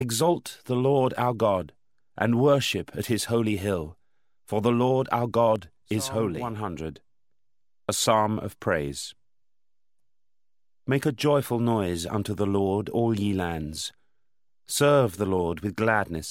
Exalt the Lord our God, and worship at his holy hill, for the Lord our God is holy. 100. A psalm of praise. Make a joyful noise unto the Lord, all ye lands. Serve the Lord with gladness.